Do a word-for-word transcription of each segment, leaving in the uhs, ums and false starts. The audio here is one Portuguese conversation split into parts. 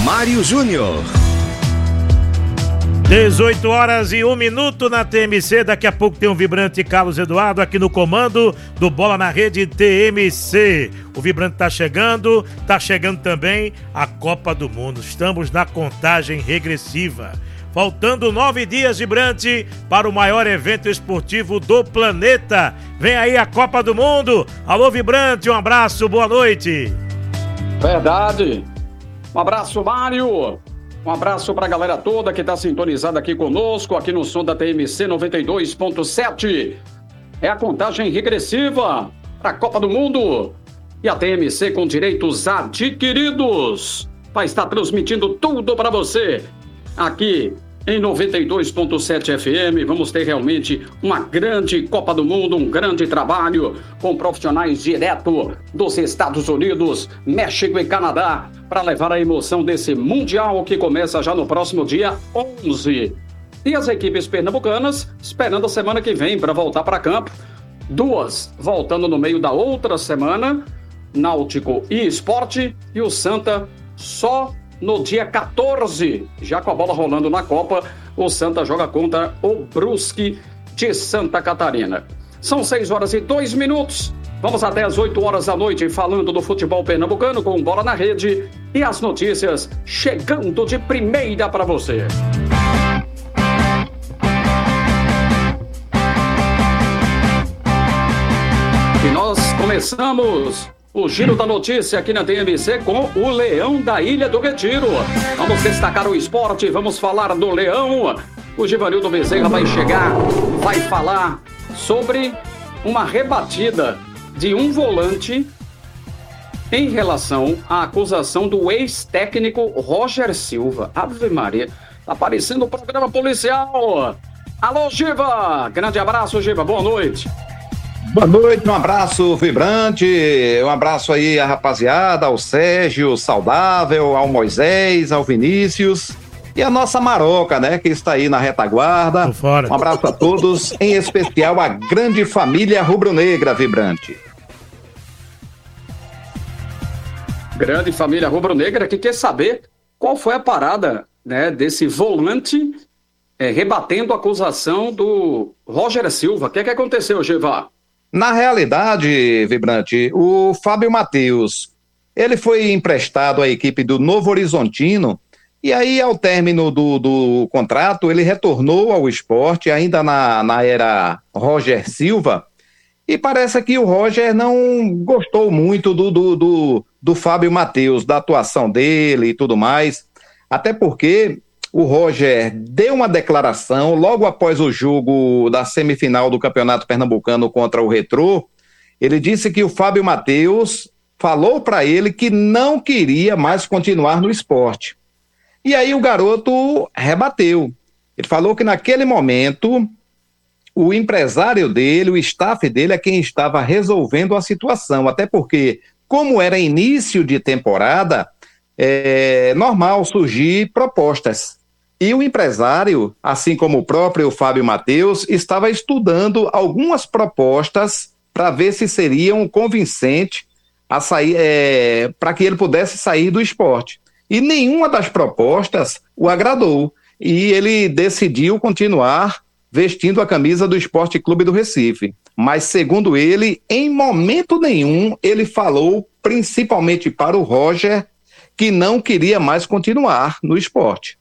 Mário Júnior. dezoito horas e um minuto na T M C. Daqui a pouco tem um vibrante Carlos Eduardo aqui no comando do Bola na Rede T M C. O vibrante tá chegando, tá chegando também a Copa do Mundo. Estamos na contagem regressiva. Faltando nove dias, vibrante, para o maior evento esportivo do planeta. Vem aí a Copa do Mundo. Alô, vibrante, um abraço, boa noite. Verdade. Um abraço, Mário. Um abraço para a galera toda que está sintonizada aqui conosco, aqui no som da T M C noventa e dois ponto sete. É a contagem regressiva para a Copa do Mundo. E a T M C com direitos adquiridos vai estar transmitindo tudo para você aqui em noventa e dois ponto sete F M. Vamos ter realmente uma grande Copa do Mundo, um grande trabalho com profissionais direto dos Estados Unidos, México e Canadá, para levar a emoção desse Mundial que começa já no próximo dia onze. E as equipes pernambucanas esperando a semana que vem para voltar para campo. Duas voltando no meio da outra semana, Náutico e Sport, e o Santa só no dia quatorze, já com a bola rolando na Copa. O Santa joga contra o Brusque de Santa Catarina. São seis horas e dois minutos. Vamos até as oito horas da noite falando do futebol pernambucano com Bola na Rede e as notícias chegando de primeira para você. E nós começamos o Giro da Notícia aqui na T M C com o Leão da Ilha do Retiro. Vamos destacar o esporte, vamos falar do Leão. O Givanildo Bezerra vai chegar, vai falar sobre uma rebatida de um volante em relação à acusação do ex-técnico Roger Silva. Ave Maria, tá aparecendo o programa policial. Alô, Giva! Grande abraço, Giva, boa noite. Boa noite, um abraço vibrante, um abraço aí à rapaziada, ao Sérgio Saudável, ao Moisés, ao Vinícius e a nossa Maroca, né, que está aí na retaguarda. Um abraço a todos, em especial a grande família rubro-negra vibrante. Grande família rubro-negra que quer saber qual foi a parada, né, desse volante é, rebatendo a acusação do Roger Silva. O que é que aconteceu, Giva? Na realidade, vibrante, o Fábio Matheus, ele foi emprestado à equipe do Novo Horizontino e aí, ao término do, do contrato, ele retornou ao esporte, ainda na, na era Roger Silva, e parece que o Roger não gostou muito do, do, do, do Fábio Matheus, da atuação dele e tudo mais, até porque o Roger deu uma declaração logo após o jogo da semifinal do Campeonato Pernambucano contra o Retrô. Ele disse que o Fábio Matheus falou para ele que não queria mais continuar no esporte. E aí o garoto rebateu. Ele falou que naquele momento o empresário dele, o staff dele é quem estava resolvendo a situação, até porque, como era início de temporada, é normal surgir propostas. E o empresário, assim como o próprio Fábio Matheus, estava estudando algumas propostas para ver se seriam convincentes a sair, é, para que ele pudesse sair do esporte. E nenhuma das propostas o agradou. E ele decidiu continuar vestindo a camisa do Esporte Clube do Recife. Mas, segundo ele, em momento nenhum ele falou, principalmente para o Roger, que não queria mais continuar no esporte.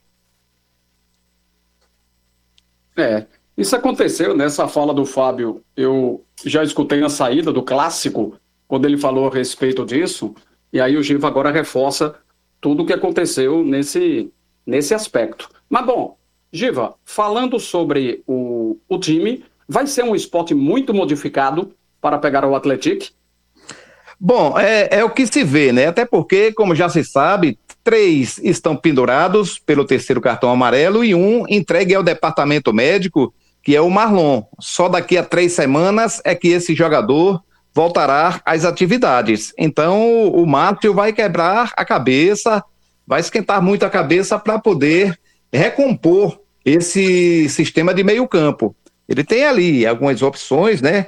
É, isso aconteceu nessa fala do Fábio. Eu já escutei na saída do Clássico, quando ele falou a respeito disso, e aí o Giva agora reforça tudo o que aconteceu nesse, nesse aspecto. Mas bom, Giva, falando sobre o, o time, vai ser um esporte muito modificado para pegar o Atlético? Bom, é, é o que se vê, né? Até porque, como já se sabe, três estão pendurados pelo terceiro cartão amarelo e um entregue ao departamento médico, que é o Marlon. Só daqui a três semanas é que esse jogador voltará às atividades. Então, o Márcio vai quebrar a cabeça, vai esquentar muito a cabeça para poder recompor esse sistema de meio campo. Ele tem ali algumas opções, né?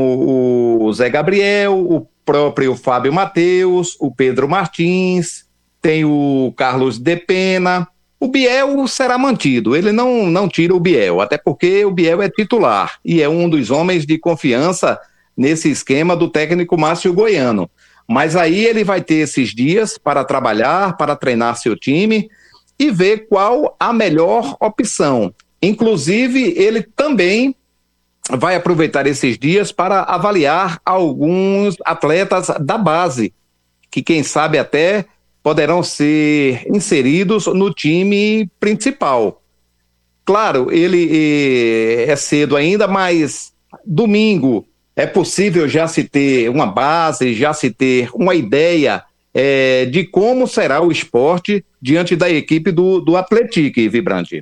Como o Zé Gabriel, o próprio Fábio Matheus, o Pedro Martins, tem o Carlos de Pena. O Biel será mantido, ele não, não tira o Biel, até porque o Biel é titular e é um dos homens de confiança nesse esquema do técnico Márcio Goiano. Mas aí ele vai ter esses dias para trabalhar, para treinar seu time e ver qual a melhor opção. Inclusive, ele também vai aproveitar esses dias para avaliar alguns atletas da base, que quem sabe até poderão ser inseridos no time principal. Claro, ele é cedo ainda, mas domingo é possível já se ter uma base, já se ter uma ideia é, de como será o esporte diante da equipe do, do Atlético, Vibrante.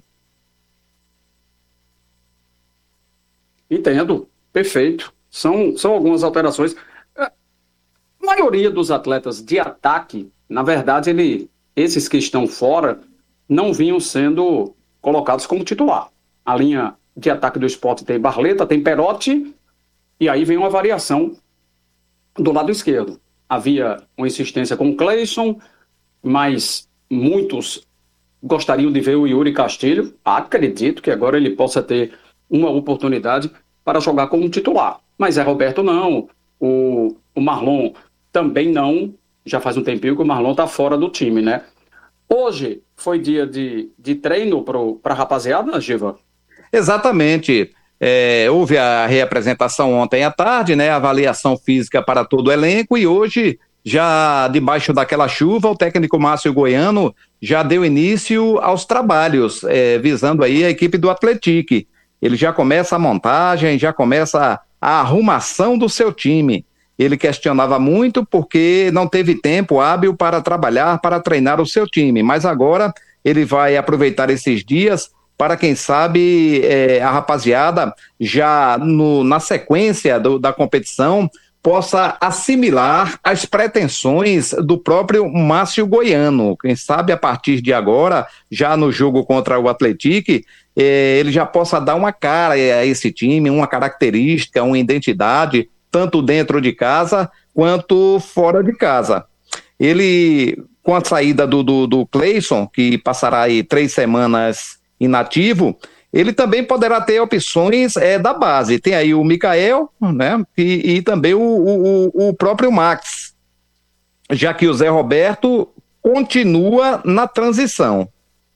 Entendo, perfeito. São, são algumas alterações. A maioria dos atletas de ataque, na verdade, ele, esses que estão fora, não vinham sendo colocados como titular. A linha de ataque do Sport tem Barleta, tem Perotti, e aí vem uma variação do lado esquerdo. Havia uma insistência com o Cleison, mas muitos gostariam de ver o Yuri Castilho. Acredito que agora ele possa ter uma oportunidade para jogar como titular. Mas é Roberto não, o, o Marlon também não. Já faz um tempinho que o Marlon está fora do time, né? Hoje foi dia de, de treino para a rapaziada, Giva? Exatamente. É, houve a reapresentação ontem à tarde, né? Avaliação física para todo o elenco e hoje, já debaixo daquela chuva, o técnico Márcio Goiano já deu início aos trabalhos, é, visando aí a equipe do Atlético. Ele já começa a montagem, já começa a arrumação do seu time. Ele questionava muito porque não teve tempo hábil para trabalhar, para treinar o seu time, mas agora ele vai aproveitar esses dias para, quem sabe, é, a rapaziada já no, na sequência do, da competição possa assimilar as pretensões do próprio Márcio Goiano. Quem sabe a partir de agora, já no jogo contra o Atlético, eh, ele já possa dar uma cara a esse time, uma característica, uma identidade, tanto dentro de casa quanto fora de casa. Ele, com a saída do, do, do Cleison, que passará aí três semanas inativo, ele também poderá ter opções é, da base. Tem aí o Mikael, né, e, e também o, o, o próprio Max, já que o Zé Roberto continua na transição.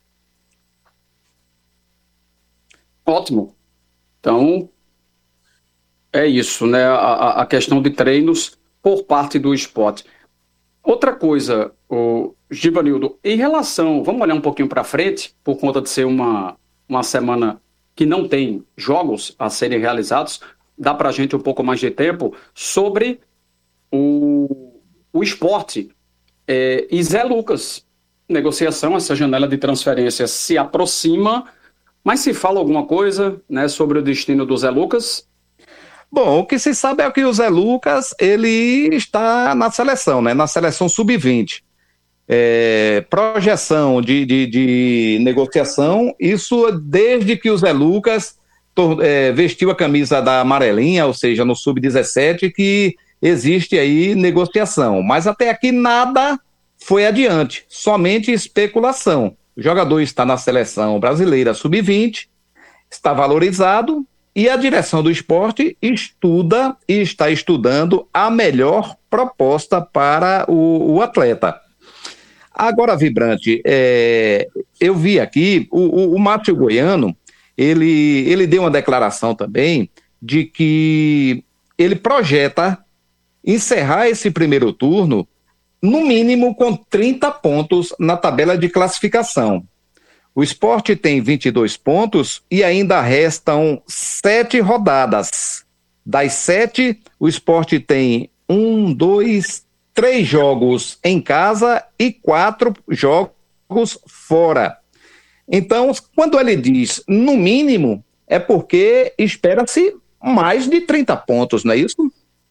Ótimo. Então, é isso, né? A, a questão de treinos por parte do Sport. Outra coisa, o Givanildo, em relação, vamos olhar um pouquinho para frente, por conta de ser uma, uma semana que não tem jogos a serem realizados, dá para a gente um pouco mais de tempo, sobre o, o Sport é, e Zé Lucas. Negociação, essa janela de transferência se aproxima, mas se fala alguma coisa, né, sobre o destino do Zé Lucas? Bom, o que se sabe é que o Zé Lucas, ele está na seleção, né? Na seleção sub vinte. É, projeção de, de, de negociação, isso desde que o Zé Lucas to, é, vestiu a camisa da amarelinha, ou seja, no sub dezessete, que existe aí negociação. Mas até aqui nada foi adiante, somente especulação. O jogador está na seleção brasileira sub vinte, está valorizado, e a direção do esporte estuda e está estudando a melhor proposta para o, o atleta. Agora, Vibrante, é, eu vi aqui, o, o, o Márcio Goiano, ele, ele deu uma declaração também de que ele projeta encerrar esse primeiro turno, no mínimo com trinta pontos na tabela de classificação. O Sport tem vinte e dois pontos e ainda restam sete rodadas. Das sete, o Sport tem um, dois, três jogos em casa e quatro jogos fora. Então, quando ele diz no mínimo, é porque espera-se mais de trinta pontos, não é isso?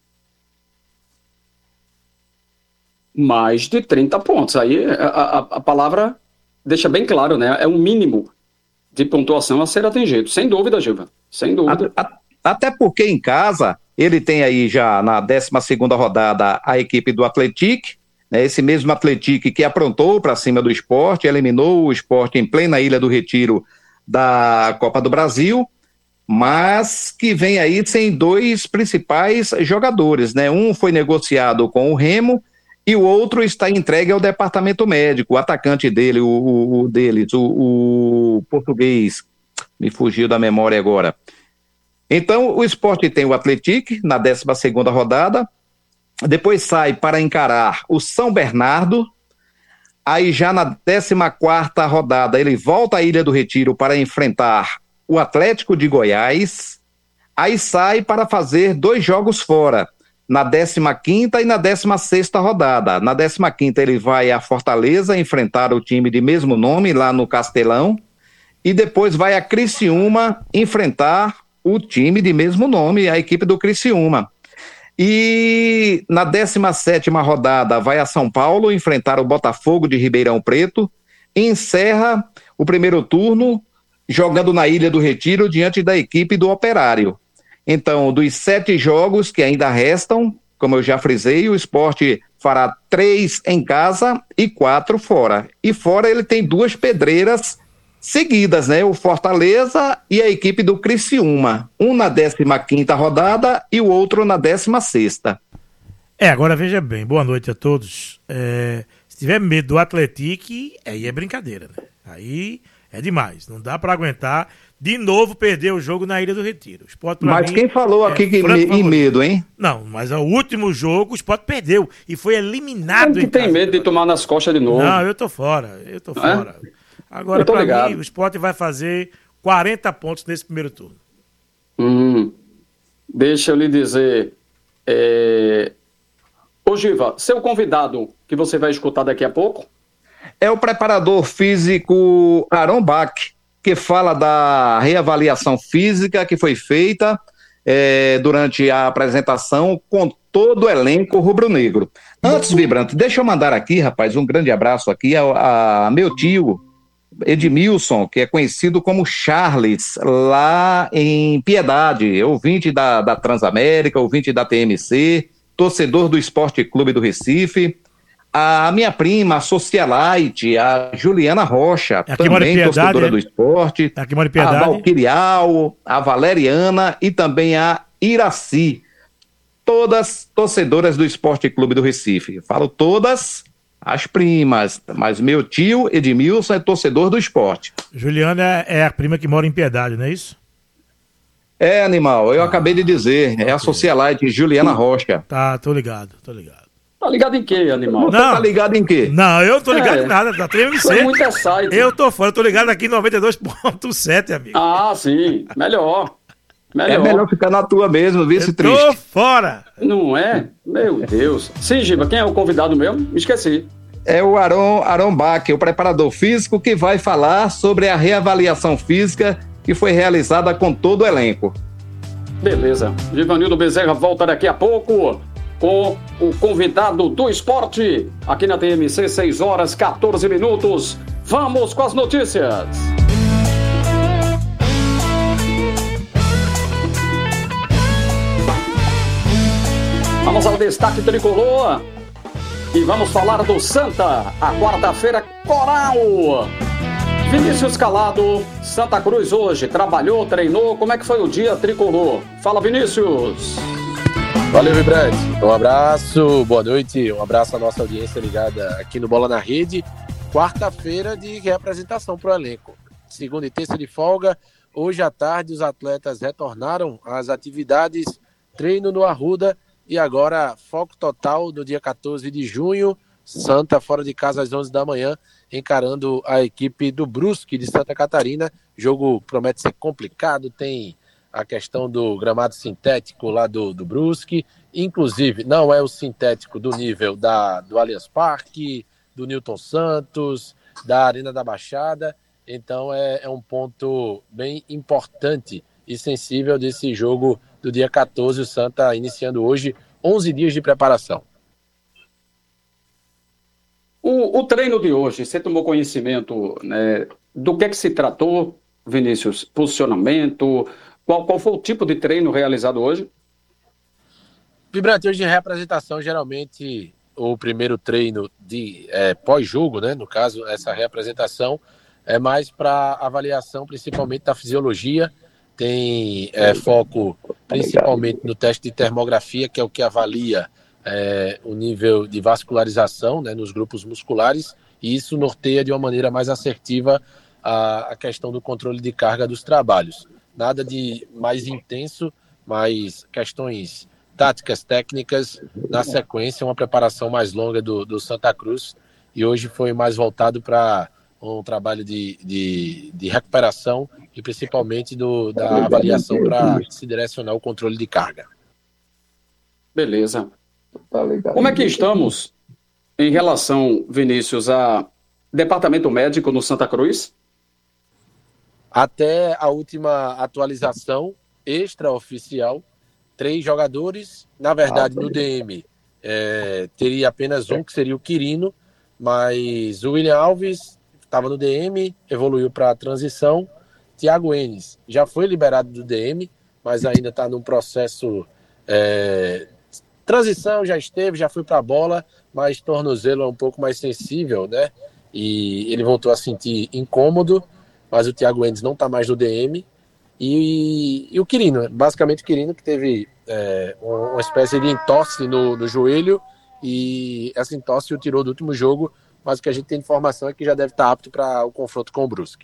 Mais de trinta pontos. Aí a, a, a palavra deixa bem claro, né? É um mínimo de pontuação a ser atingido. Sem dúvida, Gilva. Sem dúvida. A, a, até porque em casa, ele tem aí já na décima segunda rodada a equipe do Atlético, né, esse mesmo Atlético que aprontou para cima do Sport, eliminou o Sport em plena Ilha do Retiro da Copa do Brasil, mas que vem aí sem dois principais jogadores, né? Um foi negociado com o Remo e o outro está entregue ao departamento médico. O atacante dele, o, o, o deles, o, o português, me fugiu da memória agora. Então, o Sport tem o Atlético na décima segunda rodada, depois sai para encarar o São Bernardo, aí já na décima quarta rodada ele volta à Ilha do Retiro para enfrentar o Atlético de Goiás, aí sai para fazer dois jogos fora, na décima quinta e na décima sexta rodada. Na décima quinta ele vai a Fortaleza enfrentar o time de mesmo nome lá no Castelão, e depois vai a Criciúma enfrentar o time de mesmo nome, a equipe do Criciúma. E na décima sétima rodada vai a São Paulo enfrentar o Botafogo de Ribeirão Preto, e encerra o primeiro turno jogando na Ilha do Retiro diante da equipe do Operário. Então, dos sete jogos que ainda restam, como eu já frisei, o Sport fará três em casa e quatro fora. E fora ele tem duas pedreiras seguidas, né? O Fortaleza e a equipe do Criciúma. Um na décima quinta rodada e o outro na décima sexta. É, agora veja bem, boa noite a todos. É, se tiver medo do Atlético, aí é brincadeira, né? Aí é demais, não dá pra aguentar de novo perder o jogo na Ilha do Retiro. O Sport, mas mim, quem falou aqui é que me, em medo, hein? Não, mas o último jogo o Sport perdeu e foi eliminado. Quem que tem medo de tomar nas costas de novo? Não, eu tô fora, eu tô não fora. É? Agora, pra ligado. mim, o Sport vai fazer quarenta pontos nesse primeiro turno. Hum, deixa eu lhe dizer, é... Ô Giva, seu convidado que você vai escutar daqui a pouco é o preparador físico Aaron Bach, que fala da reavaliação física que foi feita é, durante a apresentação com todo o elenco rubro-negro. Antes, Vibrante, deixa eu mandar aqui, rapaz, um grande abraço aqui a, a meu tio Edmilson, que é conhecido como Charles, lá em Piedade, ouvinte da, da Transamérica, ouvinte da T M C, torcedor do Esporte Clube do Recife. A minha prima, a Socialite, a Juliana Rocha, é também Piedade, torcedora é? do esporte, é a Valquirial, a Valeriana e também a Iraci, todas torcedoras do Esporte Clube do Recife. Falo todas as primas, mas meu tio Edmilson é torcedor do esporte. Juliana é a prima que mora em Piedade, não é isso? É, animal, eu ah, acabei de dizer, okay. É a Socialite Juliana Rocha. Tá, tô ligado, tô ligado. Tá ligado em quê, animal? Não, tá ligado em quê? Não, eu não tô ligado é. em nada, tá T M C. Foi muito site. Eu tô fora, eu tô ligado aqui em noventa e dois ponto sete, amigo. Ah, sim, melhor. melhor. É melhor ficar na tua mesmo, ver se triste. Tô fora. Não é? Meu Deus. Sim, Giba, quem é o convidado mesmo? Me esqueci. É o Aaron, Aaron Bach, o preparador físico, que vai falar sobre a reavaliação física que foi realizada com todo o elenco. Beleza. Givanildo Bezerra volta daqui a pouco com o convidado do esporte, aqui na T M C, seis horas, quatorze minutos. Vamos com as notícias. Vamos ao destaque tricolor e vamos falar do Santa, a quarta-feira coral. Vinícius Calado, Santa Cruz hoje, trabalhou, treinou, como é que foi o dia tricolor? Fala, Vinícius. Valeu, Vibrante. Um abraço, boa noite, um abraço à nossa audiência ligada aqui no Bola na Rede. Quarta-feira de reapresentação para o elenco. Segunda e terça de folga. Hoje à tarde os atletas retornaram às atividades, treino no Arruda e agora foco total no dia quatorze de junho. Santa fora de casa às onze da manhã, encarando a equipe do Brusque de Santa Catarina. O jogo promete ser complicado, tem a questão do gramado sintético lá do, do Brusque, inclusive não é o sintético do nível da, do Allianz Parque, do Newton Santos, da Arena da Baixada, então é, é um ponto bem importante e sensível desse jogo do dia quatorze, o Santa iniciando hoje onze dias de preparação. O, o treino de hoje, você tomou conhecimento, né, do que é que se tratou, Vinícius? Posicionamento, qual, qual foi o tipo de treino realizado hoje? Vibrante, hoje em reapresentação, geralmente o primeiro treino de é, pós-jogo, né? No caso, essa reapresentação é mais para avaliação principalmente da fisiologia, tem é, foco principalmente no teste de termografia, que é o que avalia é, o nível de vascularização, né, nos grupos musculares, e isso norteia de uma maneira mais assertiva a, a questão do controle de carga dos trabalhos. Nada de mais intenso, mas questões táticas, técnicas, na sequência, uma preparação mais longa do, do Santa Cruz, e hoje foi mais voltado para um trabalho de, de, de recuperação e principalmente do, da avaliação para se direcionar o controle de carga. Beleza. Como é que estamos em relação, Vinícius, a departamento médico no Santa Cruz? Até a última atualização extraoficial, três jogadores, na verdade no D M é, teria apenas um, que seria o Quirino, mas o William Alves estava no D M, evoluiu para a transição. Thiago Enes já foi liberado do D M, mas ainda está num processo é, transição, já esteve, já foi para a bola, mas tornozelo é um pouco mais sensível, né? E ele voltou a sentir incômodo, mas o Thiago Enes não está mais no D M. E, e o Quirino, basicamente o Quirino, que teve é, uma espécie de entorse no, no joelho, e essa entorse o tirou do último jogo, mas o que a gente tem de informação é que já deve estar apto para o confronto com o Brusque.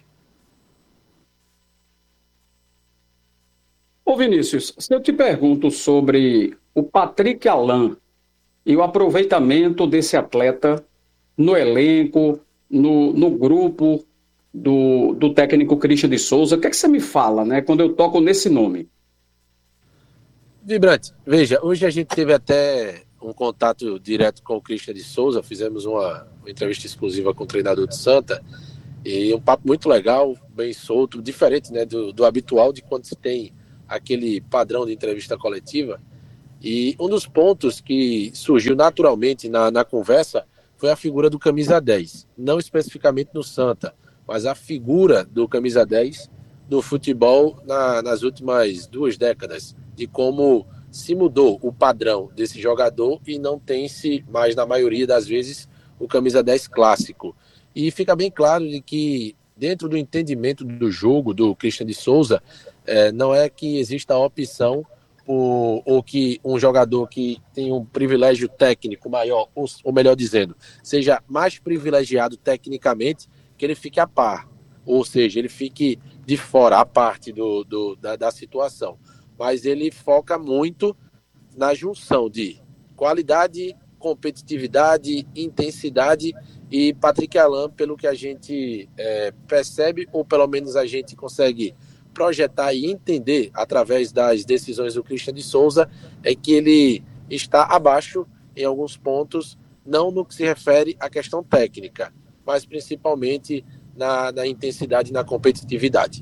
Ô Vinícius, se eu te pergunto sobre o Patrick Alain e o aproveitamento desse atleta no elenco, no, no grupo do, do técnico Christian de Souza, o que é que você me fala, né, quando eu toco nesse nome? Vibrante, veja, hoje a gente teve até um contato direto com o Christian de Souza, fizemos uma, uma entrevista exclusiva com o treinador de Santa, e um papo muito legal, bem solto, diferente, né, do, do habitual de quando se tem aquele padrão de entrevista coletiva. E um dos pontos que surgiu naturalmente na, na conversa foi a figura do camisa dez, não especificamente no Santa, mas a figura do camisa dez do futebol na, nas últimas duas décadas, de como se mudou o padrão desse jogador e não tem-se mais, na maioria das vezes, o camisa dez clássico. E fica bem claro de que, dentro do entendimento do jogo do Christian de Souza, é, não é que exista a opção por, ou que um jogador que tem um privilégio técnico maior, ou, ou melhor dizendo, seja mais privilegiado tecnicamente, que ele fique a par, ou seja, ele fique de fora, a parte do, do, da, da situação. Mas ele foca muito na junção de qualidade, competitividade, intensidade, e Patrick Alain, pelo que a gente é, percebe, ou pelo menos a gente consegue projetar e entender através das decisões do Christian de Souza, é que ele está abaixo em alguns pontos, não no que se refere à questão técnica, mas principalmente na, na intensidade e na competitividade.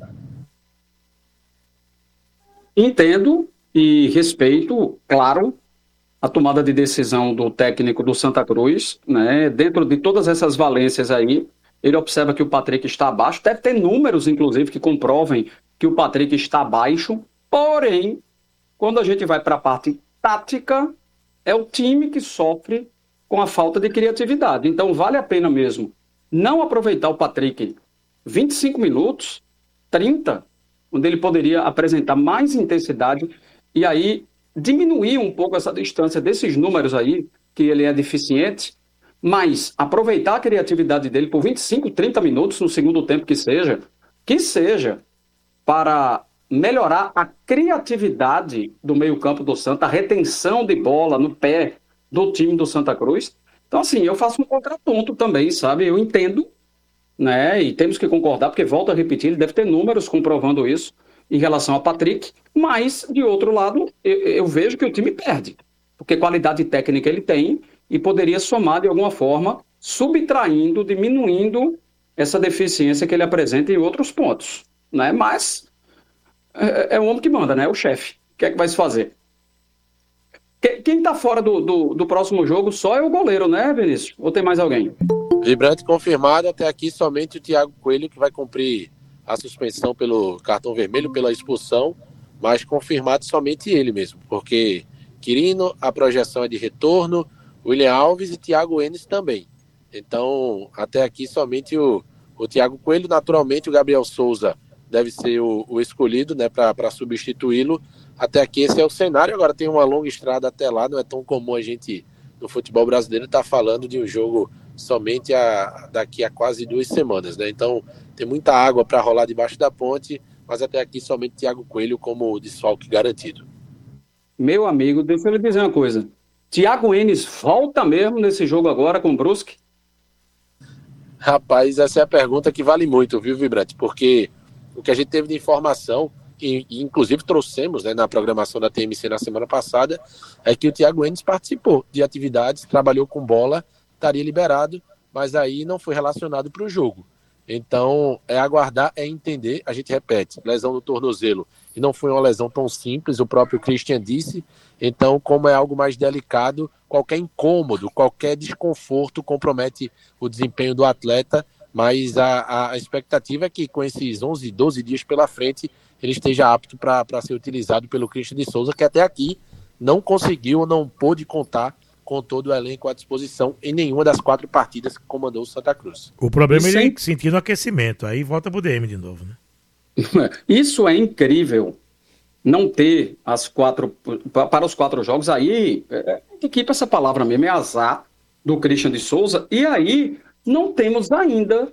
Entendo e respeito, claro, a tomada de decisão do técnico do Santa Cruz, né? Dentro de todas essas valências aí, ele observa que o Patrick está abaixo, deve ter números, inclusive, que comprovem que o Patrick está abaixo, porém, quando a gente vai para a parte tática, é o time que sofre com a falta de criatividade. Então, vale a pena mesmo não aproveitar o Patrick vinte e cinco minutos, trinta, onde ele poderia apresentar mais intensidade e aí diminuir um pouco essa distância desses números aí, que ele é deficiente, mas aproveitar a criatividade dele por vinte e cinco, trinta minutos no segundo tempo que seja, que seja para melhorar a criatividade do meio-campo do Santa, a retenção de bola no pé do time do Santa Cruz. Então, assim, eu faço um contraponto também, sabe? Eu entendo, né? E temos que concordar, porque, volto a repetir, ele deve ter números comprovando isso em relação a Patrick, mas, de outro lado, eu, eu vejo que o time perde, porque qualidade técnica ele tem e poderia somar de alguma forma, subtraindo, diminuindo essa deficiência que ele apresenta em outros pontos, né? Mas é, é o homem que manda, né? É o chefe. O que é que vai se fazer? Quem está fora do, do, do próximo jogo só é o goleiro, né, Vinícius? Ou tem mais alguém? Vibrante confirmado, até aqui somente o Thiago Coelho, que vai cumprir a suspensão pelo cartão vermelho, pela expulsão, mas confirmado somente ele mesmo, porque Quirino, a projeção é de retorno, William Alves e Thiago Enes também. Então, até aqui somente o, o Thiago Coelho, naturalmente o Gabriel Souza deve ser o, o escolhido, né, para substituí-lo. Até aqui esse é o cenário. Agora tem uma longa estrada até lá, não é tão comum a gente no futebol brasileiro estar falando de um jogo somente a, daqui a quase duas semanas, né? Então tem muita água para rolar debaixo da ponte, mas até aqui somente Thiago Coelho como desfalque garantido. Meu amigo, deixa eu lhe dizer uma coisa. Thiago Enes volta mesmo nesse jogo agora com o Brusque? Rapaz, essa é a pergunta que vale muito, viu, Vibrante? Porque o que a gente teve de informação, e, e inclusive trouxemos, né, na programação da T M C na semana passada, é que o Thiago Enes participou de atividades, trabalhou com bola, estaria liberado, mas aí não foi relacionado para o jogo. Então, é aguardar, é entender, a gente repete, lesão no tornozelo, e não foi uma lesão tão simples, o próprio Christian disse, então, como é algo mais delicado, qualquer incômodo, qualquer desconforto compromete o desempenho do atleta, mas a, a expectativa é que com esses onze, doze dias pela frente, ele esteja apto para ser utilizado pelo Christian de Souza, que até aqui não conseguiu ou não pôde contar com todo o elenco à disposição em nenhuma das quatro partidas que comandou o Santa Cruz. O problema Isso é ele é... sentir no aquecimento, aí volta pro D M de novo, né? Isso é incrível. Não ter as quatro, para os quatro jogos, aí, é, equipe essa palavra mesmo, é azar do Christian de Souza, e aí não temos ainda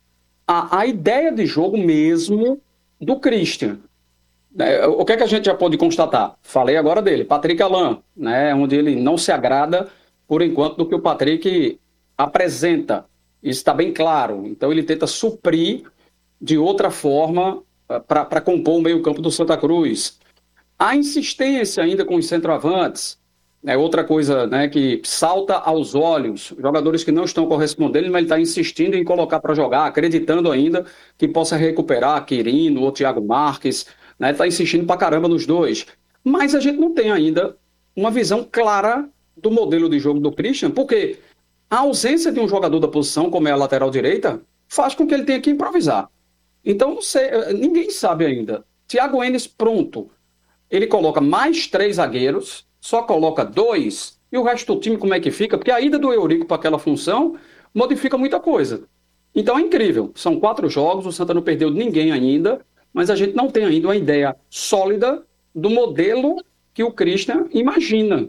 a, a ideia de jogo mesmo do Christian. É, o que é que a gente já pode constatar? Falei agora dele, Patrick Alain, né, onde ele não se agrada, por enquanto, do que o Patrick apresenta. Isso está bem claro. Então ele tenta suprir de outra forma para compor o meio-campo do Santa Cruz. A insistência ainda com os centroavantes é outra coisa, né, que salta aos olhos. Jogadores que não estão correspondendo, mas ele está insistindo em colocar para jogar, acreditando ainda que possa recuperar Quirino ou Thiago Marques. Né, está insistindo pra caramba nos dois. Mas a gente não tem ainda uma visão clara do modelo de jogo do Christian, porque a ausência de um jogador da posição, como é a lateral direita, faz com que ele tenha que improvisar. Então, não sei, ninguém sabe ainda. Thiago Enes, pronto. Ele coloca mais três zagueiros, só coloca dois, e o resto do time como é que fica? Porque a ida do Eurico para aquela função modifica muita coisa. Então é incrível. São quatro jogos, o Santa não perdeu ninguém ainda, mas a gente não tem ainda uma ideia sólida do modelo que o Christian imagina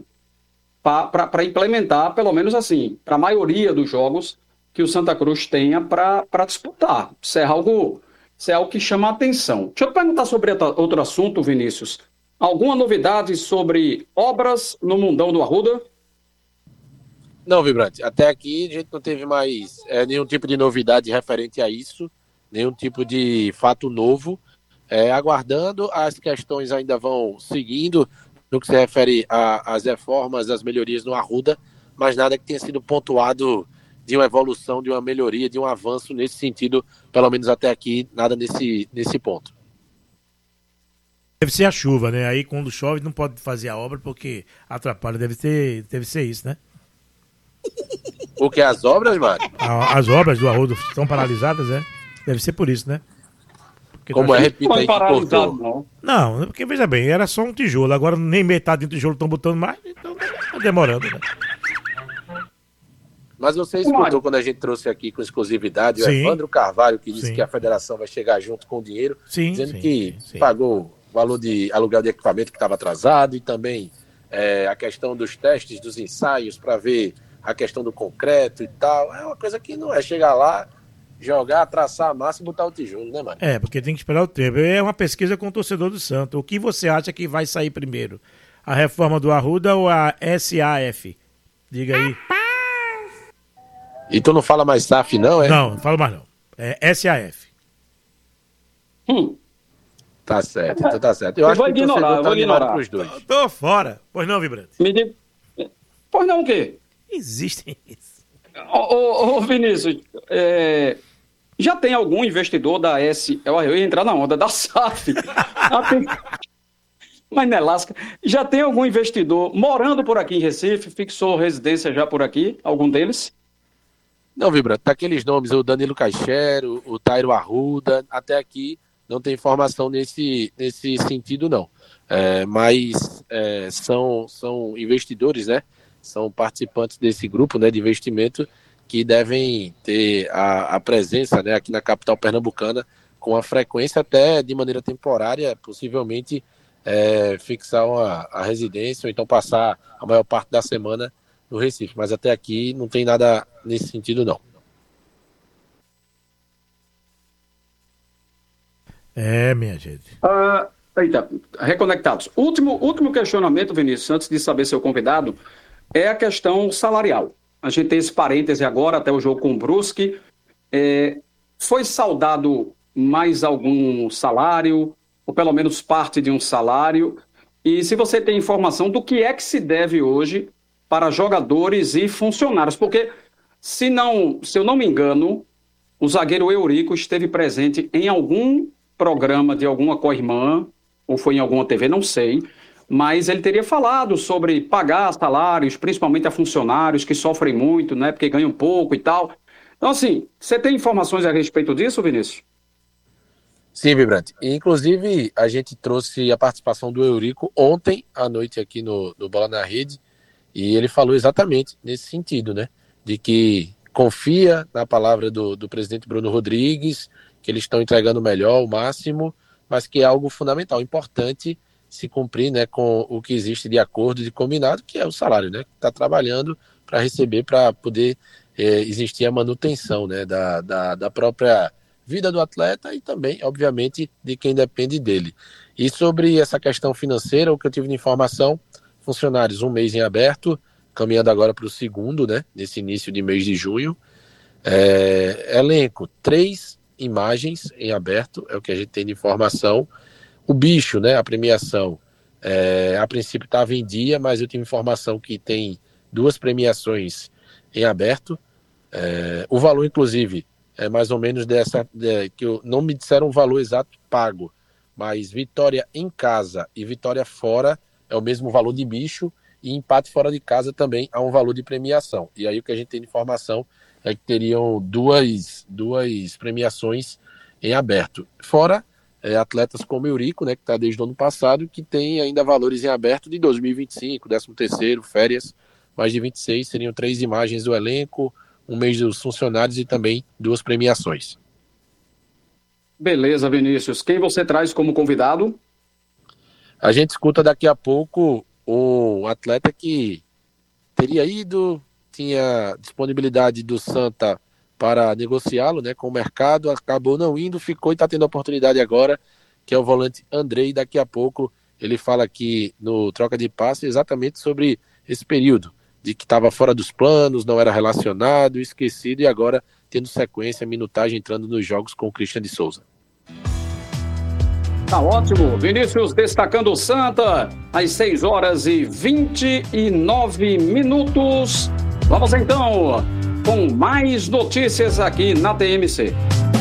para implementar, pelo menos assim, para a maioria dos jogos que o Santa Cruz tenha para disputar. Isso é algo, isso é algo que chama a atenção. Deixa eu te perguntar sobre outro assunto, Vinícius. Alguma novidade sobre obras no Mundão do Arruda? Não, Vibrante. Até aqui a gente não teve mais é, nenhum tipo de novidade referente a isso, nenhum tipo de fato novo. É, aguardando, as questões ainda vão seguindo no que se refere às reformas, às melhorias no Arruda, mas nada que tenha sido pontuado de uma evolução, de uma melhoria, de um avanço nesse sentido, pelo menos até aqui, nada nesse, nesse ponto. Deve ser a chuva, né? Aí quando chove não pode fazer a obra porque atrapalha. Deve ter, deve ser isso, né? O que? As obras, Mário? As obras do Arruda estão paralisadas, né? Deve ser por isso, né? Porque Como é? Repita aí que cortou. Não. Não, porque veja bem, era só um tijolo. Agora nem metade do tijolo estão botando mais, então tá demorando, né? Mas você escutou quando a gente trouxe aqui com exclusividade o Sim. Evandro Carvalho, que disse Sim. que a federação vai chegar junto com o dinheiro, Sim, dizendo sim, que sim, sim. pagou o valor de aluguel de equipamento que estava atrasado e também é, a questão dos testes, dos ensaios para ver a questão do concreto e tal. É uma coisa que não é chegar lá, jogar, traçar a massa e botar o tijolo, né, mano? É, porque tem que esperar o tempo. É uma pesquisa com o torcedor do Santos. O que você acha que vai sair primeiro? A reforma do Arruda ou a S A F? Diga aí. E tu não fala mais S A F, não, é? Não, não falo mais não. É S A F. Hum. Tá certo, então tá certo. Eu, Eu acho vou que o ignorar, torcedor eu tá vou animado ignorar. pros dois. Tô fora. Pois não, Vibrante? Me diga. Pois não, o quê? Existem isso. Ô, ô, ô, Vinícius, é, já tem algum investidor da S... Eu ia entrar na onda da S A F. Já tem... Mas não é lasca. Já tem algum investidor morando por aqui em Recife, fixou residência já por aqui, algum deles? Não, Vibrante, tá aqueles nomes, o Danilo Caixero, o Tairo Arruda, até aqui não tem informação nesse, nesse sentido, não. É, mas é, são, são investidores, né, são participantes desse grupo, né, de investimento que devem ter a, a presença, né, aqui na capital pernambucana com a frequência até de maneira temporária, possivelmente é, fixar uma, a residência ou então passar a maior parte da semana no Recife. Mas até aqui não tem nada nesse sentido, não. É, minha gente. Uh, eita, reconectados. Último, último questionamento, Vinícius, antes de saber seu convidado, é a questão salarial. A gente tem esse parêntese agora, até o jogo com o Brusque. É, foi saldado mais algum salário, ou pelo menos parte de um salário? E se você tem informação do que é que se deve hoje para jogadores e funcionários? Porque, se, não, se eu não me engano, o zagueiro Eurico esteve presente em algum programa de alguma co-irmã, ou foi em alguma T V, não sei, mas ele teria falado sobre pagar salários, principalmente a funcionários que sofrem muito, né, porque ganham pouco e tal. Então, assim, você tem informações a respeito disso, Vinícius? Sim, Vibrante. Inclusive, a gente trouxe a participação do Eurico ontem à noite aqui no, no Bola na Rede, e ele falou exatamente nesse sentido, né, de que confia na palavra do, do presidente Bruno Rodrigues, que eles estão entregando o melhor, o máximo, mas que é algo fundamental, importante se cumprir, né, com o que existe de acordo, de combinado, que é o salário, né, que está trabalhando para receber, para poder é, existir a manutenção, né, da, da, da própria vida do atleta e também, obviamente, de quem depende dele. E sobre essa questão financeira, o que eu tive de informação, funcionários um mês em aberto, caminhando agora para o segundo, né, nesse início de mês de junho. É, elenco, três imagens em aberto, é o que a gente tem de informação. O bicho, né, a premiação, é, a princípio estava em dia, mas eu tive informação que tem duas premiações em aberto. É, o valor, inclusive, é mais ou menos dessa, de, que eu, não me disseram o valor exato pago, mas vitória em casa e vitória fora é o mesmo valor de bicho, e empate fora de casa também há um valor de premiação. E aí o que a gente tem de informação é que teriam duas, duas premiações em aberto. Fora é, atletas como Eurico, né, que está desde o ano passado, que tem ainda valores em aberto de dois mil e vinte e cinco, décimo terceiro, férias, mais de vinte e seis, seriam três imagens do elenco, um mês dos funcionários e também duas premiações. Beleza, Vinícius. Quem você traz como convidado? A gente escuta daqui a pouco um atleta que teria ido, tinha disponibilidade do Santa para negociá-lo, né, com o mercado, acabou não indo, ficou e está tendo a oportunidade agora, que é o volante Andrei. Daqui a pouco ele fala aqui no Troca de Passe exatamente sobre esse período, de que estava fora dos planos, não era relacionado, esquecido, e agora tendo sequência, minutagem, entrando nos jogos com o Christian de Souza. Tá ótimo. Vinícius destacando o Santa, às seis horas e vinte e nove minutos. Vamos então com mais notícias aqui na T M C.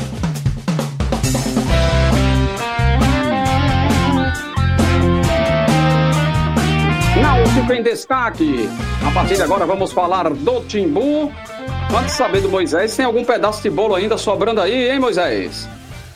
Náutico em destaque. A partir de agora vamos falar do Timbu. Antes de saber do Moisés, tem algum pedaço de bolo ainda sobrando aí, hein, Moisés?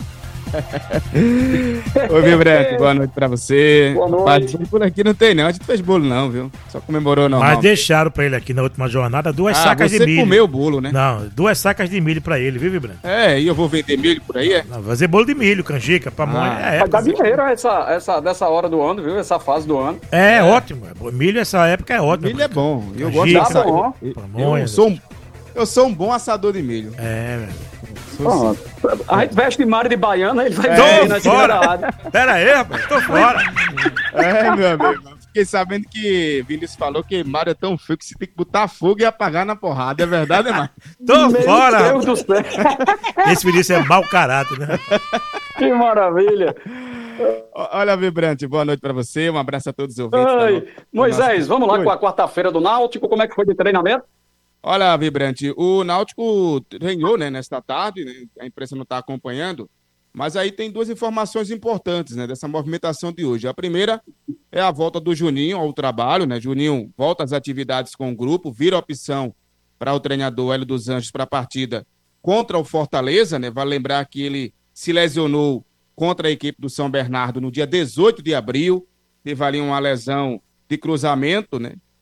Oi, Vibrante, boa noite pra você. Boa noite. Mas por aqui não tem não, a gente fez bolo não, viu? Só comemorou não. Mas deixaram pra ele aqui na última jornada duas ah, sacas de milho. Você comeu o bolo, né? Não, duas sacas de milho pra ele, viu, Vibrante? É, e eu vou vender milho por aí, é? Não, fazer bolo de milho, canjica, pamonha. Ah, é, Vai dar dinheiro essa, essa, dessa hora do ano, viu? Essa fase do ano. É, é ótimo. Milho essa época é ótimo. Milho é bom. Eu Canjica, gosto de assar. bom. Eu, Pamonha, eu, sou um, eu sou um bom assador de milho. É, velho. Ah, a gente veste Mário de Baiana, ele vai É, ver tô fora! Pera aí, rapaz, tô fora! É, meu amigo. Fiquei sabendo que Vinícius falou que Mário é tão feio que você tem que botar fogo e apagar na porrada. É verdade, é, Mário? Tô Meu fora! Deus do céu! Esse Vinícius é mau caráter, né? Que maravilha! Olha, Vibrante, boa noite pra você. Um abraço a todos os ouvintes. Oi. Moisés, vamos lá Oi. com a quarta-feira do Náutico. Como é que foi de treinamento? Olha, Vibrante, o Náutico treinou, né, nesta tarde, né, a imprensa não está acompanhando, mas aí tem duas informações importantes, né, dessa movimentação de hoje. A primeira é a volta do Juninho ao trabalho, né, Juninho volta às atividades com o grupo, vira opção para o treinador Hélio dos Anjos para a partida contra o Fortaleza, né, vale lembrar que ele se lesionou contra a equipe do São Bernardo no dia dezoito de abril, teve ali uma lesão de cruzamento, né,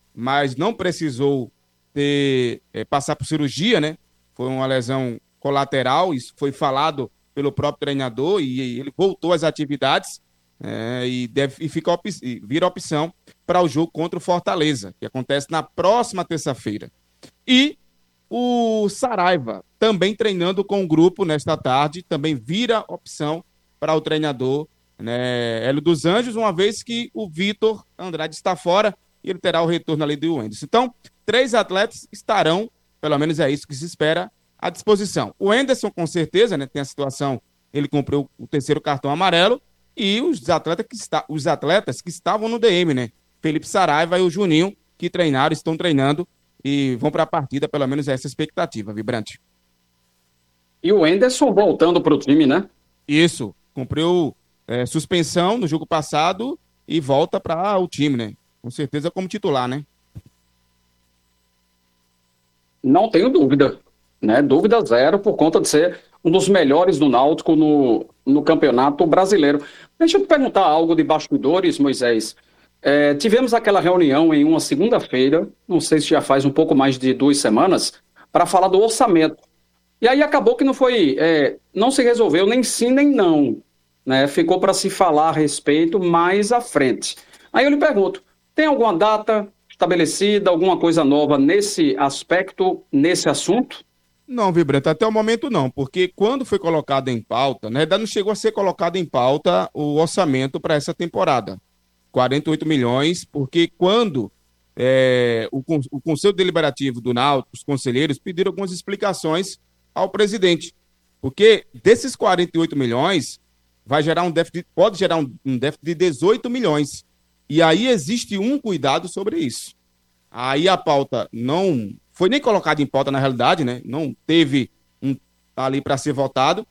mas não precisou ter, é, passar por cirurgia, né? Foi uma lesão colateral, isso foi falado pelo próprio treinador e, e ele voltou às atividades é, e, deve, e, fica op, e vira opção para o jogo contra o Fortaleza, que acontece na próxima terça-feira. E o Saraiva, também treinando com o grupo nesta tarde, também vira opção para o treinador, né, Hélio dos Anjos, uma vez que o Vitor Andrade está fora e ele terá o retorno ali do Wenderson. Então, três atletas estarão, pelo menos é isso que se espera, à disposição. O Wenderson, com certeza, né, tem a situação, ele cumpriu o terceiro cartão amarelo, e os atletas que, está, os atletas que estavam no D M, né? Felipe Saraiva e o Juninho, que treinaram, estão treinando e vão para a partida, pelo menos essa expectativa, Vibrante. E o Wenderson voltando para o time, né? Isso, cumpriu é, suspensão no jogo passado e volta para o time, né? Com certeza como titular, né? Não tenho dúvida, né? Dúvida zero, por conta de ser um dos melhores do Náutico no, no Campeonato Brasileiro. Deixa eu te perguntar algo de bastidores, Moisés. É, tivemos aquela reunião em uma segunda-feira, não sei se já faz um pouco mais de duas semanas, para falar do orçamento. E aí acabou que não foi, é, não se resolveu nem sim nem não, né? Ficou para se falar a respeito mais à frente. Aí eu lhe pergunto, tem alguma data estabelecida, alguma coisa nova nesse aspecto, nesse assunto? Não, Vibrante, até o momento não, porque quando foi colocado em pauta, né, ainda não chegou a ser colocado em pauta o orçamento para essa temporada. quarenta e oito milhões, porque quando é, o, o Conselho Deliberativo do Náutico, os conselheiros, pediram algumas explicações ao presidente, porque desses quarenta e oito milhões, vai gerar um déficit, pode gerar um, um déficit de dezoito milhões, e aí existe um cuidado sobre isso. Aí a pauta não foi nem colocada em pauta na realidade, né? Não teve um ali para ser votado,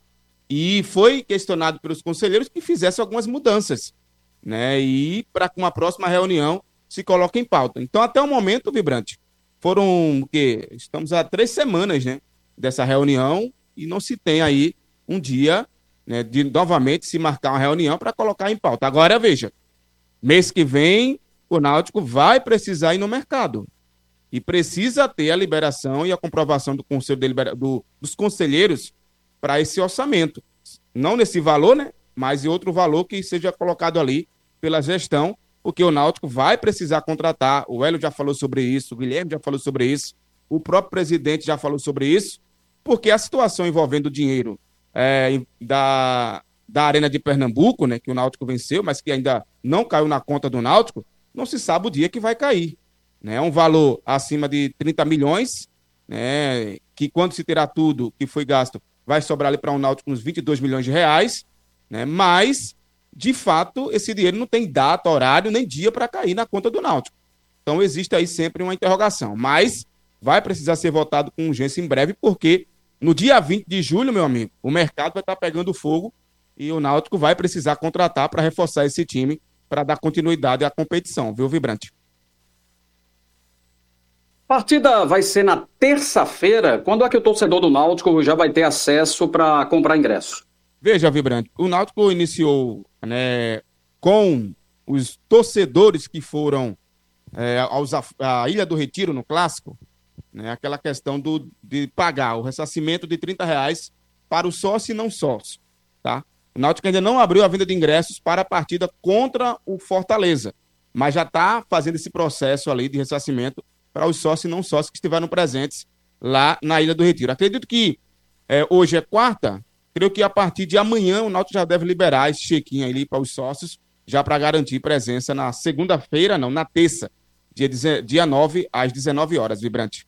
e foi questionado pelos conselheiros que fizesse algumas mudanças, né? E para uma próxima reunião se coloque em pauta. Então, até o momento, Vibrante, foram o quê? Estamos há três semanas, né, dessa reunião e não se tem aí um dia, né, de novamente se marcar uma reunião para colocar em pauta. Agora, veja, mês que vem o Náutico vai precisar ir no mercado e precisa ter a liberação e a comprovação do Conselho Delibera- do, dos conselheiros para esse orçamento. Não nesse valor, né? Mas em outro valor que seja colocado ali pela gestão, porque o Náutico vai precisar contratar, o Hélio já falou sobre isso, o Guilherme já falou sobre isso, o próprio presidente já falou sobre isso, porque a situação envolvendo o dinheiro é, da, da Arena de Pernambuco, né, que o Náutico venceu, mas que ainda não caiu na conta do Náutico, não se sabe o dia que vai cair. Né? É um valor acima de trinta milhões, né, que quando se terá tudo que foi gasto, vai sobrar ali para o Náutico uns vinte e dois milhões de reais, né? Mas, de fato, esse dinheiro não tem data, horário, nem dia para cair na conta do Náutico. Então, existe aí sempre uma interrogação. Mas vai precisar ser votado com urgência em breve, porque no dia vinte de julho, meu amigo, o mercado vai estar pegando fogo e o Náutico vai precisar contratar para reforçar esse time, para dar continuidade à competição, viu, Vibrante? A partida vai ser na terça-feira. Quando é que o torcedor do Náutico já vai ter acesso para comprar ingresso? Veja, Vibrante, o Náutico iniciou, né, com os torcedores que foram é, aos, à Ilha do Retiro, no Clássico, né, aquela questão do, de pagar o ressarcimento de trinta reais para o sócio e não sócio. Tá? O Náutico ainda não abriu a venda de ingressos para a partida contra o Fortaleza, mas já está fazendo esse processo ali de ressarcimento para os sócios e não sócios que estiveram presentes lá na Ilha do Retiro. Acredito que é, hoje é quarta, creio que a partir de amanhã o Náutico já deve liberar esse check-in ali para os sócios, já para garantir presença na segunda-feira, não, na terça, dia, dia nove, às dezenove horas, Vibrante.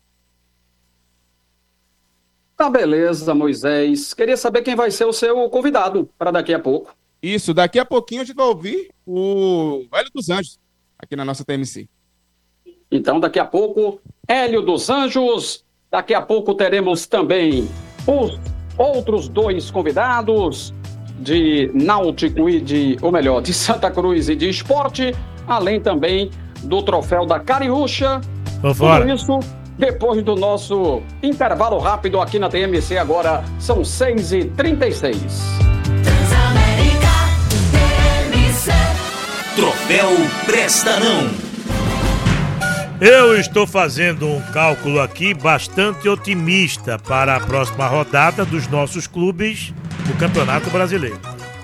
Tá, beleza, Moisés. Queria saber quem vai ser o seu convidado para daqui a pouco. Isso, daqui a pouquinho a gente vai ouvir o Hélio dos Anjos, aqui na nossa T M C. Então, daqui a pouco, Hélio dos Anjos. Daqui a pouco teremos também os outros dois convidados de Náutico e de, ou melhor, de Santa Cruz e de Esporte, além também do troféu da Cariúcha. Tô fora. Tudo isso depois do nosso intervalo rápido aqui na T M C. Agora são seis e trinta e seis. Transamérica T M C. Troféu Presta Não. Eu estou fazendo um cálculo aqui bastante otimista para a próxima rodada dos nossos clubes do Campeonato Brasileiro.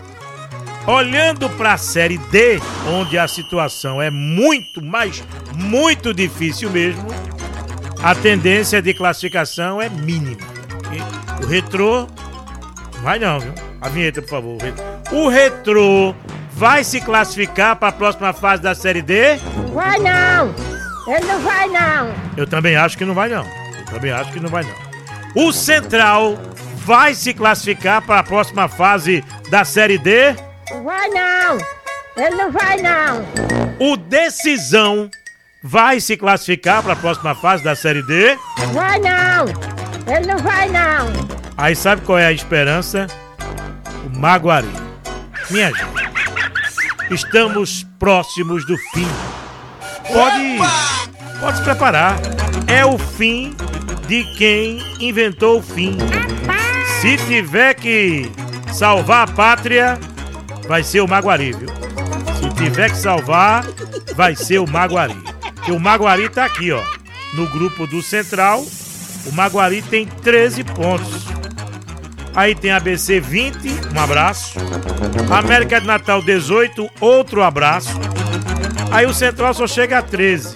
Olhando para a Série D, onde a situação é muito, mas muito difícil mesmo, a tendência de classificação é mínima. O Retrô, vai não, viu? A vinheta, por favor. O Retrô vai se classificar para a próxima fase da Série D? Vai não! Ele não vai não! Eu também acho que não vai não. Eu também acho que não vai não. O Central vai se classificar para a próxima fase da Série D? Vai não! Ele não vai não! O Decisão vai se classificar para a próxima fase da Série D? Vai não! Ele não vai não! Aí sabe qual é a esperança? O Maguari. Minha gente, estamos próximos do fim. Pode, pode se preparar. É o fim de quem inventou o fim. Se tiver que salvar a pátria, vai ser o Maguari, viu? Se tiver que salvar, vai ser o Maguari. E o Maguari tá aqui, ó. No grupo do Central, o Maguari tem treze pontos. Aí tem a B C vinte, um abraço. América de Natal dezoito, outro abraço. Aí o Central só chega a treze.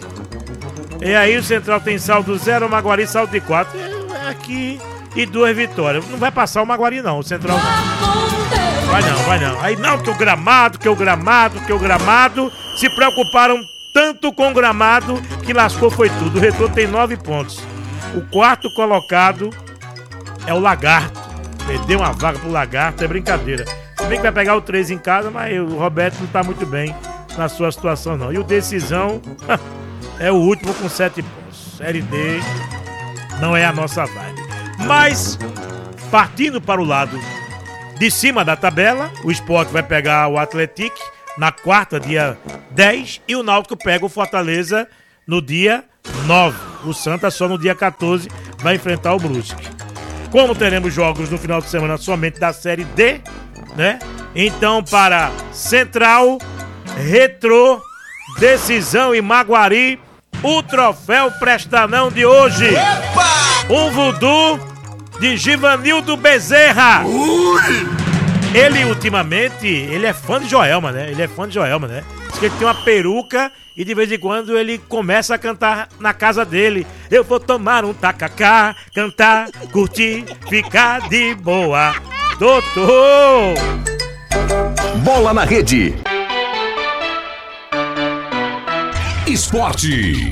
E aí o Central tem saldo zero, o Maguari saldo de quatro. É aqui e duas vitórias. Não vai passar o Maguari não, o Central não. Vai não, vai não. Aí não, que o gramado, que o gramado, que o gramado. Se preocuparam tanto com o gramado que lascou foi tudo. O Retrô tem nove pontos. O quarto colocado é o Lagarto. Perdeu uma vaga pro Lagarto, é brincadeira. Se bem que vai pegar o três em casa, mas o Roberto não tá muito bem na sua situação não. E o Decisão é o último com sete pontos. Série D não é a nossa vibe. Mas, partindo para o lado de cima da tabela, o Sport vai pegar o Atlético na quarta, dia dez, e o Náutico pega o Fortaleza no dia nove. O Santa só no dia quatorze vai enfrentar o Brusque. Como teremos jogos no final de semana somente da Série D, né? Então, para Central, Retrô, Decisão e Maguari, o troféu Prestanão de hoje. Epa! Um voodoo de Givanildo Bezerra. Ui! Ele, ultimamente, ele é fã de Joelma, né? Ele é fã de Joelma, né? Diz que ele tem uma peruca e de vez em quando ele começa a cantar na casa dele. Eu vou tomar um tacacá, cantar, curtir, ficar de boa. Doutor! Bola na Rede. Esporte.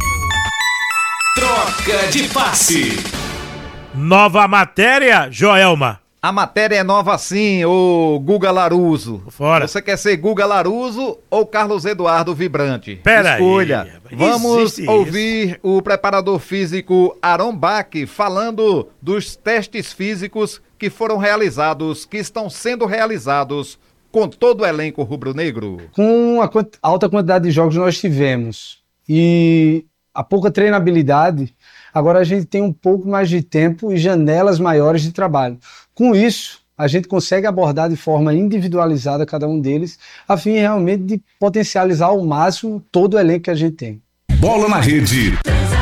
Troca de passe. Nova matéria, Joelma. A matéria é nova sim, ô Guga Laruso. Fora. Você quer ser Guga Laruso ou Carlos Eduardo Vibrante? Pera Escolha. aí. Vamos Existe ouvir isso. o preparador físico Aaron Bach falando dos testes físicos que foram realizados, que estão sendo realizados com todo o elenco rubro-negro. Com a quant- alta quantidade de jogos nós tivemos e a pouca treinabilidade, agora a gente tem um pouco mais de tempo e janelas maiores de trabalho. Com isso, a gente consegue abordar de forma individualizada cada um deles, a fim realmente de potencializar ao máximo todo o elenco que a gente tem. Bola na Rede.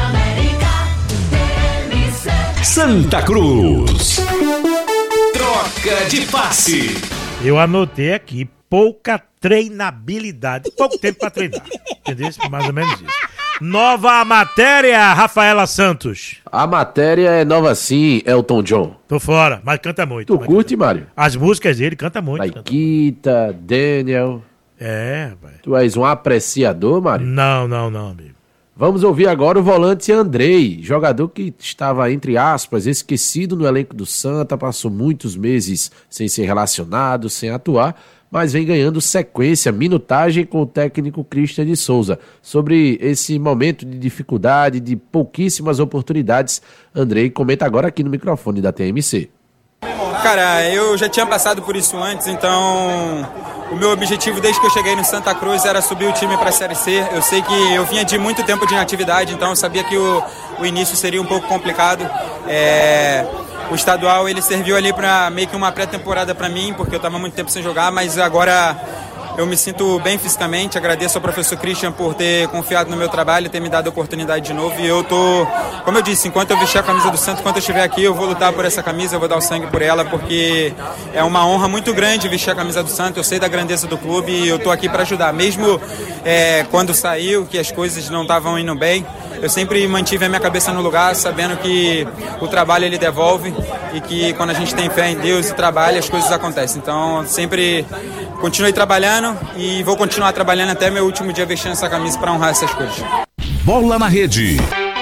Santa Cruz. Troca de passe. Eu anotei aqui, pouca treinabilidade. Pouco tempo pra treinar. Entendeu? Mais ou menos isso. Nova matéria, Rafaela Santos. A matéria é nova sim, Elton John. Tô fora, mas canta muito. Tu mas curte, canta. Mário? As músicas dele, canta muito. Canta. Laikita, Daniel. É, rapaz. Tu és um apreciador, Mário? Não, não, não, amigo. Vamos ouvir agora o volante Andrei, jogador que estava, entre aspas, esquecido no elenco do Santa, passou muitos meses sem ser relacionado, sem atuar, mas vem ganhando sequência, minutagem com o técnico Christian de Souza. Sobre esse momento de dificuldade, de pouquíssimas oportunidades, Andrei comenta agora aqui no microfone da T M C. Cara, eu já tinha passado por isso antes, então o meu objetivo desde que eu cheguei no Santa Cruz era subir o time para a Série C. Eu sei que eu vinha de muito tempo de inatividade, então eu sabia que o, o início seria um pouco complicado. É... O estadual ele serviu ali para meio que uma pré-temporada para mim, porque eu estava muito tempo sem jogar, mas agora eu me sinto bem fisicamente, agradeço ao professor Christian por ter confiado no meu trabalho e ter me dado a oportunidade de novo. E eu tô, como eu disse, enquanto eu vestir a camisa do Santos, enquanto eu estiver aqui, eu vou lutar por essa camisa, eu vou dar o sangue por ela, porque é uma honra muito grande vestir a camisa do Santos. Eu sei da grandeza do clube e eu tô aqui para ajudar. Mesmo é, quando saiu, que as coisas não estavam indo bem, eu sempre mantive a minha cabeça no lugar, sabendo que o trabalho ele devolve e que quando a gente tem fé em Deus e trabalha, as coisas acontecem. Então, sempre continuei trabalhando e vou continuar trabalhando até meu último dia vestindo essa camisa para honrar essas coisas. Bola na Rede.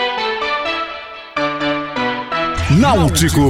Náutico.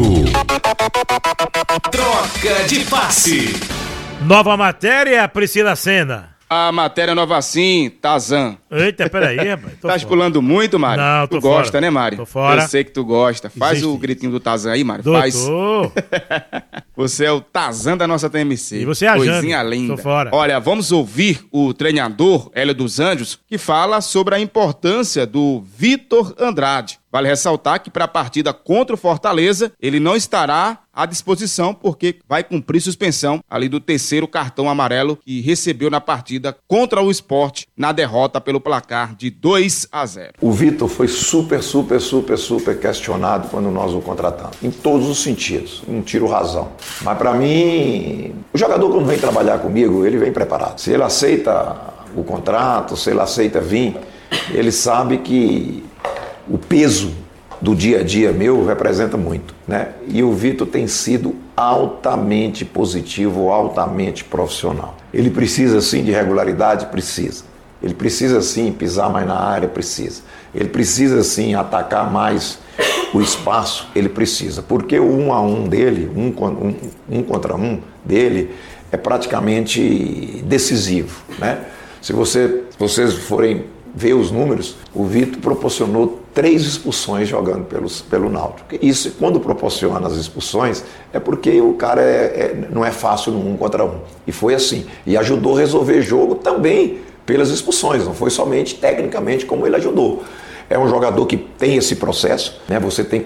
Troca de passe. Nova matéria, Priscila Senna. A matéria nova sim, Tarzan. Eita, peraí, rapaz. Tá pulando muito, Mário? Não, tô Tu fora. gosta, né, Mário? Tô fora. Eu sei que tu gosta. Faz Existe. o gritinho do Tarzan aí, Mário. Doutor. Faz. Você é o Tarzan da nossa T M C. E você é a Coisinha Jane. linda. Tô fora. Olha, vamos ouvir o treinador Hélio dos Anjos, que fala sobre a importância do Vitor Andrade. Vale ressaltar que para a partida contra o Fortaleza, ele não estará à disposição porque vai cumprir suspensão ali do terceiro cartão amarelo que recebeu na partida contra o Sport na derrota pelo placar de dois a zero. O Vitor foi super, super, super, super questionado quando nós o contratamos. Em todos os sentidos. Não tiro razão. Mas para mim, o jogador quando vem trabalhar comigo, ele vem preparado. Se ele aceita o contrato, se ele aceita vir, ele sabe que o peso do dia a dia meu representa muito, né? E o Vitor tem sido altamente positivo, altamente profissional. Ele precisa sim de regularidade? Precisa. Ele precisa sim pisar mais na área? Precisa. Ele precisa sim atacar mais o espaço? Ele precisa. Porque o um a um dele, um, um, um contra um dele, é praticamente decisivo, né? Se você, se vocês forem ver os números, o Vitor proporcionou três expulsões jogando pelos, pelo Náutico. Isso, quando proporciona as expulsões, é porque o cara é, é, não é fácil no um contra um. E foi assim. E ajudou a resolver jogo também pelas expulsões, não foi somente tecnicamente como ele ajudou. É um jogador que tem esse processo, né? Você tem que